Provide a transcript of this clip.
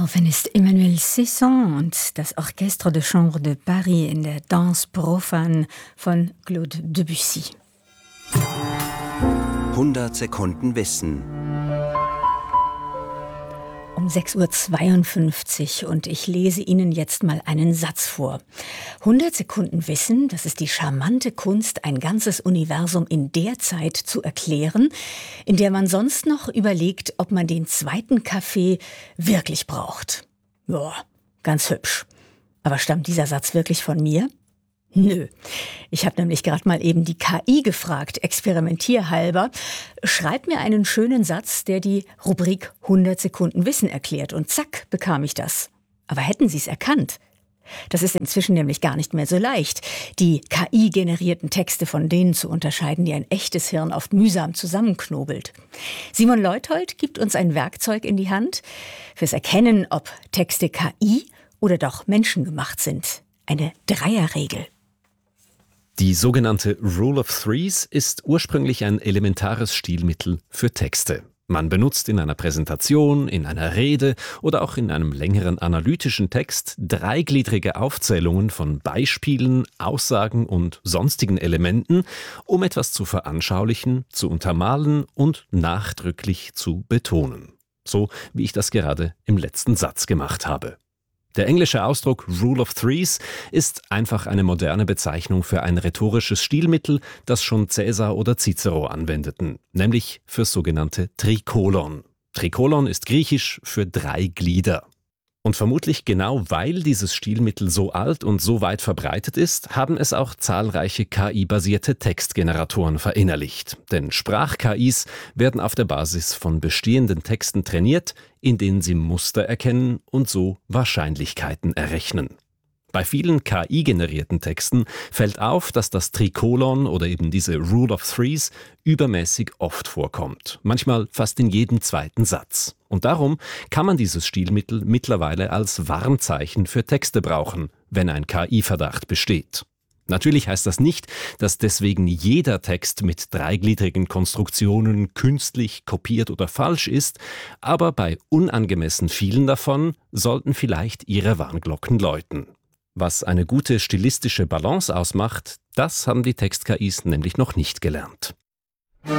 Daraufhin ist Emmanuel Cesson und das Orchestre de Chambre de Paris in der Danse profane von Claude Debussy. 100 Sekunden Wissen. Um 6:52 Uhr und ich lese Ihnen jetzt mal einen Satz vor. 100 Sekunden Wissen, das ist die charmante Kunst, ein ganzes Universum in der Zeit zu erklären, in der man sonst noch überlegt, ob man den zweiten Kaffee wirklich braucht. Ja, ganz hübsch. Aber stammt dieser Satz wirklich von mir? Nö. Ich habe nämlich gerade mal eben die KI gefragt, experimentierhalber. Schreib mir einen schönen Satz, der die Rubrik 100 Sekunden Wissen erklärt. Und zack, bekam ich das. Aber hätten Sie es erkannt? Das ist inzwischen nämlich gar nicht mehr so leicht, die KI-generierten Texte von denen zu unterscheiden, die ein echtes Hirn oft mühsam zusammenknobelt. Simon Leuthold gibt uns ein Werkzeug in die Hand fürs Erkennen, ob Texte KI oder doch menschengemacht sind. Eine Dreierregel. Die sogenannte Rule of Threes ist ursprünglich ein elementares Stilmittel für Texte. Man benutzt in einer Präsentation, in einer Rede oder auch in einem längeren analytischen Text dreigliedrige Aufzählungen von Beispielen, Aussagen und sonstigen Elementen, um etwas zu veranschaulichen, zu untermalen und nachdrücklich zu betonen. So wie ich das gerade im letzten Satz gemacht habe. Der englische Ausdruck Rule of Threes ist einfach eine moderne Bezeichnung für ein rhetorisches Stilmittel, das schon Cäsar oder Cicero anwendeten, nämlich für sogenannte Trikolon. Trikolon ist griechisch für 3 Glieder. Und vermutlich genau weil dieses Stilmittel so alt und so weit verbreitet ist, haben es auch zahlreiche KI-basierte Textgeneratoren verinnerlicht. Denn Sprach-KIs werden auf der Basis von bestehenden Texten trainiert, in denen sie Muster erkennen und so Wahrscheinlichkeiten errechnen. Bei vielen KI-generierten Texten fällt auf, dass das Trikolon oder eben diese Rule of Threes übermäßig oft vorkommt. Manchmal fast in jedem zweiten Satz. Und darum kann man dieses Stilmittel mittlerweile als Warnzeichen für Texte brauchen, wenn ein KI-Verdacht besteht. Natürlich heißt das nicht, dass deswegen jeder Text mit dreigliedrigen Konstruktionen künstlich, kopiert oder falsch ist, aber bei unangemessen vielen davon sollten vielleicht Ihre Warnglocken läuten. Was eine gute stilistische Balance ausmacht, das haben die Text-KIs nämlich noch nicht gelernt.